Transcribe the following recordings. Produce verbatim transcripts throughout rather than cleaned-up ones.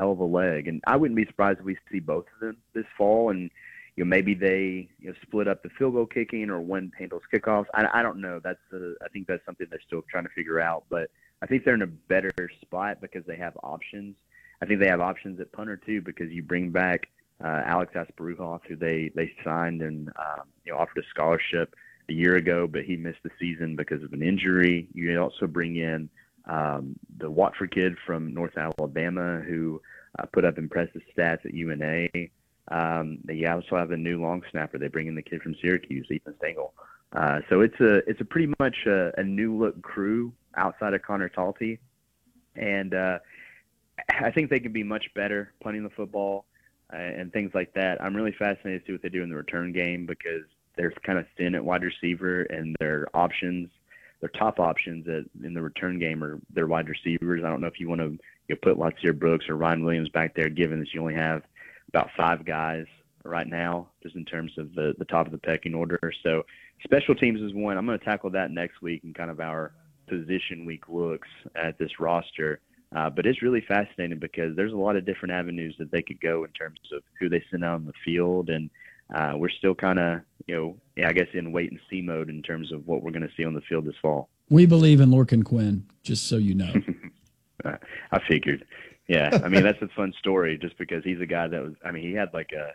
hell of a leg. And I wouldn't be surprised if we see both of them this fall. And, you know, maybe they you know, split up the field goal kicking or one handles kickoffs. I, I don't know. That's a, I think that's something they're still trying to figure out. But I think they're in a better spot because they have options. I think they have options at punter too, because you bring back uh, Alex Asparuhoff, who they, they signed and um, you know offered a scholarship a year ago, but he missed the season because of an injury. You also bring in um, the Watford kid from North Alabama, who uh, put up impressive stats at U N A. Um, they also have a new long snapper. They bring in the kid from Syracuse, Ethan Stengel. Uh, so it's a it's a pretty much a, a new look crew outside of Connor Talty, and uh, I think they can be much better punting the football uh, and things like that. I'm really fascinated to see what they do in the return game, because they're kind of thin at wide receiver, and their options, their top options at, in the return game are their wide receivers. I don't know if you want to you know, put Latsir Brooks or Ryan Williams back there, given that you only have about five guys right now, just in terms of the, the top of the pecking order. So special teams is one. I'm going to tackle that next week in kind of our position week looks at this roster. Uh, but it's really fascinating because there's a lot of different avenues that they could go in terms of who they send out on the field. And uh, we're still kind of, you know, yeah, I guess in wait and see mode in terms of what we're going to see on the field this fall. We believe in Lorcan Quinn, just so you know. I figured. Yeah. I mean, that's a fun story just because he's a guy that was, I mean, he had like a,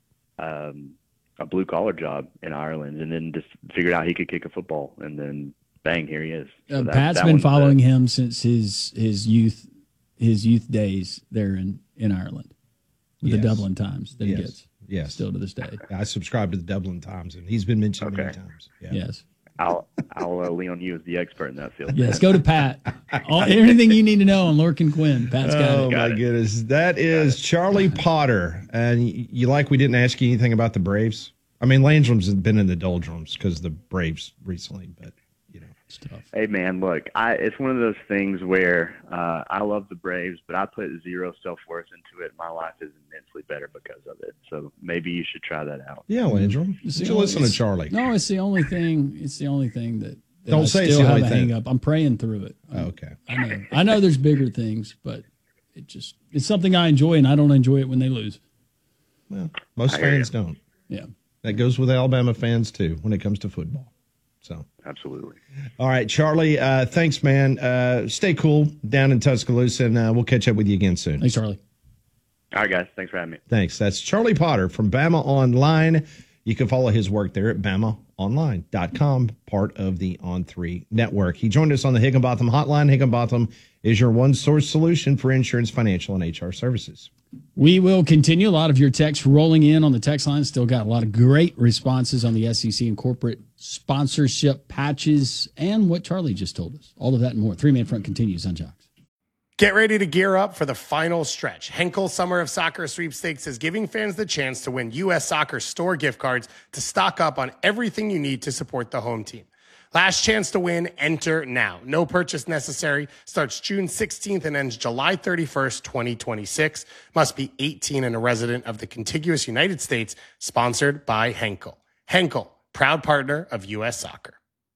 um, a blue collar job in Ireland and then just figured out he could kick a football, and then bang, here he is. So uh, that, Pat's that been following the, him since his his youth his youth days there in, in Ireland. With yes. the Dublin Times that yes. he gets. Yes. Still to this day. I subscribe to the Dublin Times, and he's been mentioned okay. many times. Yeah. Yes. I'll I'll uh, lean on you as the expert in that field. Yes, go to Pat. All, everything you need to know on Lorcan Quinn. Pat's got oh, it. my it. goodness. That is Charlie Potter. And you like we didn't ask you anything about the Braves? I mean, Landrum's been in the doldrums because of the Braves recently, but, you know. It's tough. Hey, man, look, I it's one of those things where uh, I love the Braves, but I put zero self-worth into it. My life is immensely better because of it. So maybe you should try that out. Yeah, Landrum. You should listen to Charlie. No, it's the only thing. It's the only thing that, that Don't I say still it's the have only a thing. hang up. I'm praying through it. Oh, okay. I know. I know there's bigger things, but it just it's something I enjoy, and I don't enjoy it when they lose. Well, most I hear fans you. don't. Yeah. That goes with Alabama fans, too, when it comes to football. So, Absolutely. all right, Charlie, uh, thanks, man. Uh, stay cool down in Tuscaloosa, and uh, we'll catch up with you again soon. Thanks, Charlie. All right, guys. Thanks for having me. Thanks. That's Charlie Potter from Bama Online. You can follow his work there at bama online dot com, part of the On three network. He joined us on the Higginbotham Hotline. Higginbotham is your one-source solution for insurance, financial, and H R services. We will continue. A lot of your texts rolling in on the text line. Still got a lot of great responses on the S E C and corporate sponsorship patches and what Charlie just told us. All of that and more. Three-Man Front continues on Jocks. Get ready to gear up for the final stretch. Henkel Summer of Soccer Sweepstakes is giving fans the chance to win U S Soccer store gift cards to stock up on everything you need to support the home team. Last chance to win, enter now. No purchase necessary. Starts June sixteenth and ends July thirty-first, twenty twenty-six. Must be eighteen and a resident of the contiguous United States. Sponsored by Henkel. Henkel, proud partner of U S Soccer.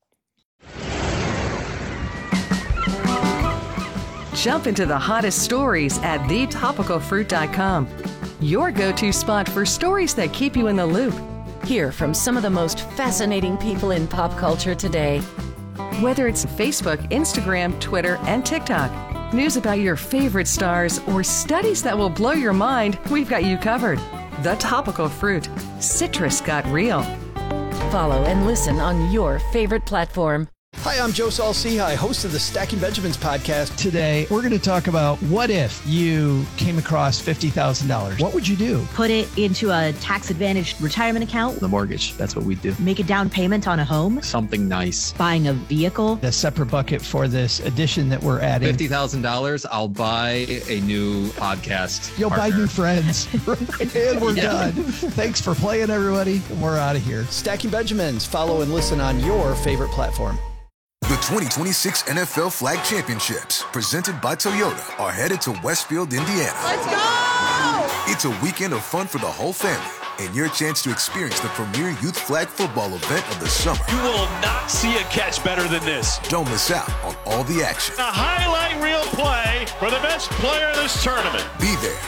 Jump into the hottest stories at the topical fruit dot com. Your go-to spot for stories that keep you in the loop. Hear from some of the most fascinating people in pop culture today. Whether it's Facebook, Instagram, Twitter, and TikTok, news about your favorite stars, or studies that will blow your mind, we've got you covered. The Topical Fruit. Citrus got real. Follow and listen on your favorite platform. Hi, I'm Joe Saul-Sehy, host of the Stacking Benjamins podcast. Today, we're going to talk about what if you came across fifty thousand dollars. What would you do? Put it into a tax-advantaged retirement account. The mortgage, that's what we do. Make a down payment on a home. Something nice. Buying a vehicle. A separate bucket for this addition that we're adding. fifty thousand dollars, I'll buy a new podcast You'll partner. buy new friends. And we're yeah. done. Thanks for playing, everybody. We're out of here. Stacking Benjamins. Follow and listen on your favorite platform. The twenty twenty-six N F L Flag Championships, presented by Toyota, are headed to Westfield, Indiana. Let's go! It's a weekend of fun for the whole family and your chance to experience the premier youth flag football event of the summer. You will not see a catch better than this. Don't miss out on all the action. A highlight reel play for the best player of this tournament. Be there